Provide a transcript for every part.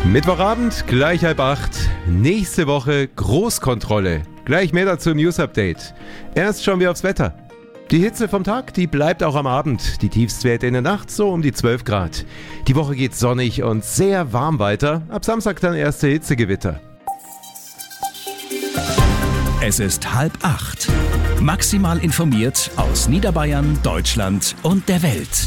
Mittwochabend, gleich 7:30. Nächste Woche Großkontrolle. Gleich mehr dazu im News-Update. Erst schauen wir aufs Wetter. Die Hitze vom Tag, die bleibt auch am Abend. Die Tiefstwerte in der Nacht so um die 12 Grad. Die Woche geht sonnig und sehr warm weiter. Ab Samstag dann erste Hitzegewitter. Es ist 7:30. Maximal informiert aus Niederbayern, Deutschland und der Welt.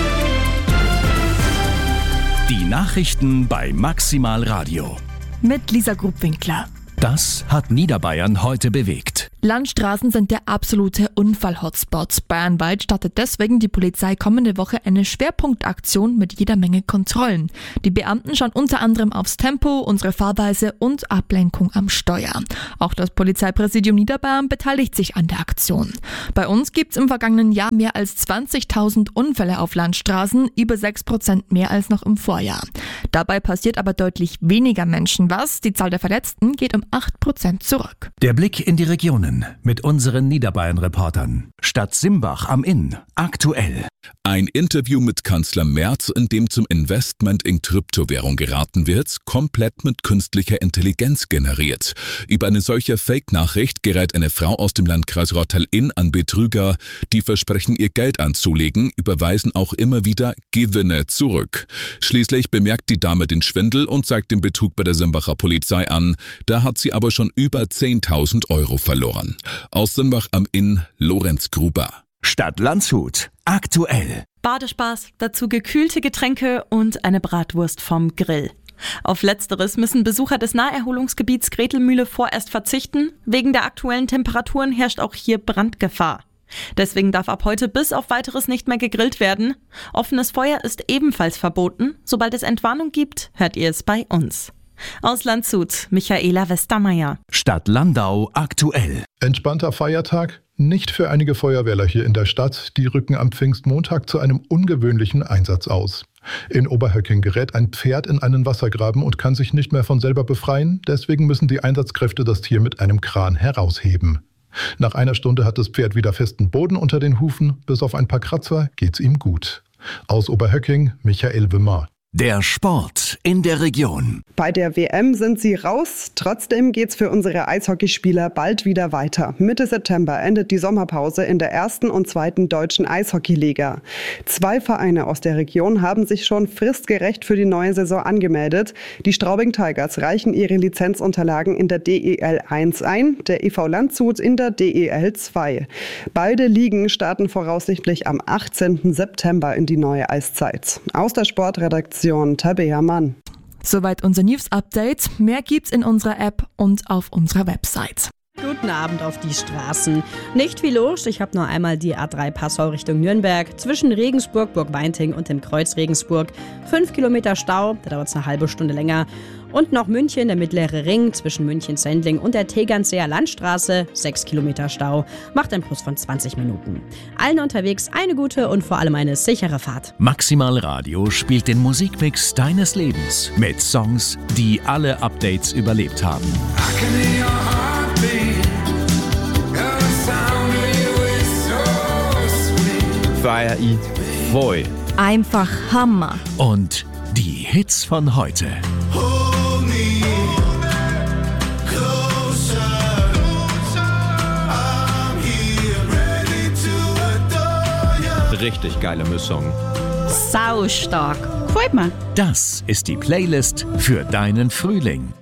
Die Nachrichten bei Maximal Radio. Mit Lisa Grubwinkler. Das hat Niederbayern heute bewegt. Landstraßen sind der absolute Unfall-Hotspot. Bayernweit startet deswegen die Polizei kommende Woche eine Schwerpunktaktion mit jeder Menge Kontrollen. Die Beamten schauen unter anderem aufs Tempo, unsere Fahrweise und Ablenkung am Steuer. Auch das Polizeipräsidium Niederbayern beteiligt sich an der Aktion. Bei uns gibt es im vergangenen Jahr mehr als 20.000 Unfälle auf Landstraßen, über 6% mehr als noch im Vorjahr. Dabei passiert aber deutlich weniger Menschen was. Die Zahl der Verletzten geht um 8% zurück. Der Blick in die Regionen mit unseren Niederbayern-Reportern. Stadt Simbach am Inn. Aktuell. Ein Interview mit Kanzler Merz, in dem zum Investment in Kryptowährung geraten wird, komplett mit künstlicher Intelligenz generiert. Über eine solche Fake-Nachricht gerät eine Frau aus dem Landkreis Rottal-Inn an Betrüger, die versprechen, ihr Geld anzulegen, überweisen auch immer wieder Gewinne zurück. Schließlich bemerkt die Dame den Schwindel und zeigt den Betrug bei der Simbacher Polizei an. Da hat sie aber schon über 10.000 Euro verloren. Aus Simbach am Inn, Lorenz Gruber. Stadt Landshut. Aktuell. Badespaß, dazu gekühlte Getränke und eine Bratwurst vom Grill. Auf letzteres müssen Besucher des Naherholungsgebiets Gretelmühle vorerst verzichten. Wegen der aktuellen Temperaturen herrscht auch hier Brandgefahr. Deswegen darf ab heute bis auf Weiteres nicht mehr gegrillt werden. Offenes Feuer ist ebenfalls verboten. Sobald es Entwarnung gibt, hört ihr es bei uns. Aus Landshut, Michaela Westermeier. Stadt Landau aktuell. Entspannter Feiertag? Nicht für einige Feuerwehrler hier in der Stadt. Die rücken am Pfingstmontag zu einem ungewöhnlichen Einsatz aus. In Oberhöcking gerät ein Pferd in einen Wassergraben und kann sich nicht mehr von selber befreien. Deswegen müssen die Einsatzkräfte das Tier mit einem Kran herausheben. Nach einer Stunde hat das Pferd wieder festen Boden unter den Hufen. Bis auf ein paar Kratzer geht's ihm gut. Aus Oberhöcking, Michael Wimmer. Der Sport in der Region. Bei der WM sind sie raus. Trotzdem geht's für unsere Eishockeyspieler bald wieder weiter. Mitte September endet die Sommerpause in der 1. und 2. deutschen Eishockeyliga. 2 Vereine aus der Region haben sich schon fristgerecht für die neue Saison angemeldet. Die Straubing Tigers reichen ihre Lizenzunterlagen in der DEL 1 ein, der EV Landshut in der DEL 2. Beide Ligen starten voraussichtlich am 18. September in die neue Eiszeit. Aus der Sportredaktion Tabea Mann. Soweit unser News-Update. Mehr gibt's in unserer App und auf unserer Website. Guten Abend auf die Straßen. Nicht viel los, ich habe nur einmal die A3 Passau Richtung Nürnberg. Zwischen Regensburg, Burg-Weinting und dem Kreuz Regensburg 5 Kilometer Stau, da dauert es eine halbe Stunde länger. Und noch München, der mittlere Ring zwischen München-Sendling und der Tegernseer Landstraße, 6 Kilometer Stau, macht ein Plus von 20 Minuten. Allen unterwegs eine gute und vor allem eine sichere Fahrt. Maximal Radio spielt den Musikmix deines Lebens mit Songs, die alle Updates überlebt haben. Fire Eat Voy. Einfach Hammer. Und die Hits von heute. Richtig geile Mischung. Sau stark. Freut man. Das ist die Playlist für deinen Frühling.